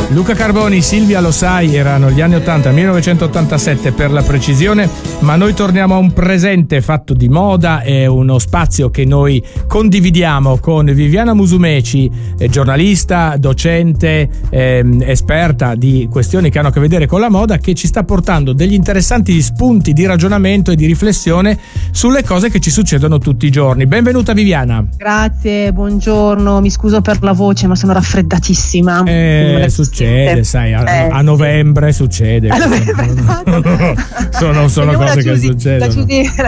Luca Carboni, Silvia Lo Sai, erano gli anni 80, 1987 per la precisione, ma noi torniamo a un presente fatto di moda. È uno spazio che noi condividiamo con Viviana Musumeci, giornalista, docente, esperta di questioni che hanno a che vedere con la moda, che ci sta portando degli interessanti spunti di ragionamento e di riflessione sulle cose che ci succedono tutti i giorni. Benvenuta Viviana. Grazie, buongiono, mi scuso per la voce ma sono raffreddatissima. Succede, sai, a novembre succede. A novembre, sono cose che succedono.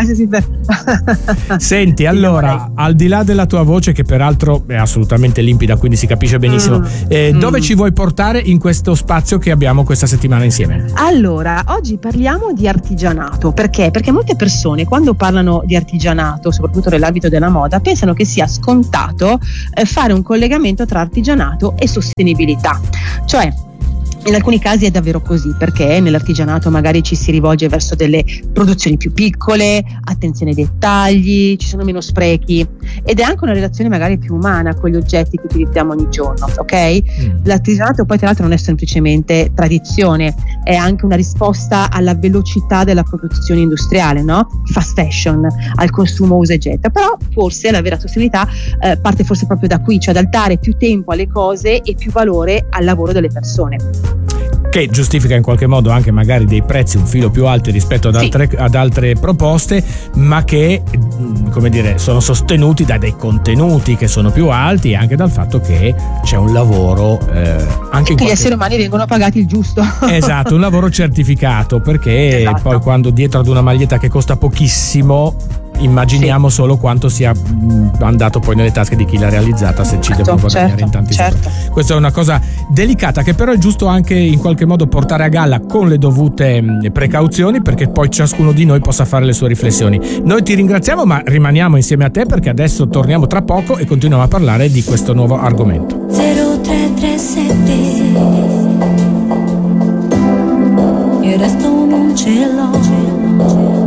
Senti, allora, al di là della tua voce, che peraltro è assolutamente limpida, quindi si capisce benissimo, dove ci vuoi portare in questo spazio che abbiamo questa settimana insieme? Allora, oggi parliamo di artigianato. Perché? Perché molte persone, quando parlano di artigianato, soprattutto nell'ambito della moda, pensano che sia scontato fare un collegamento tra artigianato e sostenibilità. Cioè, in alcuni casi è davvero così, perché nell'artigianato magari ci si rivolge verso delle produzioni più piccole, attenzione ai dettagli, ci sono meno sprechi ed è anche una relazione magari più umana con gli oggetti che utilizziamo ogni giorno, ok? L'artigianato poi tra l'altro non è semplicemente tradizione, è anche una risposta alla velocità della produzione industriale, no? Fast fashion, al consumo usa e getta, però forse la vera sostenibilità parte forse proprio da qui, cioè dal dare più tempo alle cose e più valore al lavoro delle persone. Che giustifica in qualche modo anche magari dei prezzi un filo più alti rispetto ad altre proposte, ma che, come dire, sono sostenuti da dei contenuti che sono più alti e anche dal fatto che c'è un lavoro anche gli esseri umani vengono pagati il giusto. Esatto, un lavoro certificato, perché poi quando dietro ad una maglietta che costa pochissimo immaginiamo solo quanto sia andato poi nelle tasche di chi l'ha realizzata, se ci devono guadagnare in tanti soldi. Questa è una cosa delicata che però è giusto anche in qualche modo portare a galla con le dovute precauzioni, perché poi ciascuno di noi possa fare le sue riflessioni. Noi ti ringraziamo, ma rimaniamo insieme a te perché adesso torniamo tra poco e continuiamo a parlare di questo nuovo argomento. 0337 il resto non ce l'ho.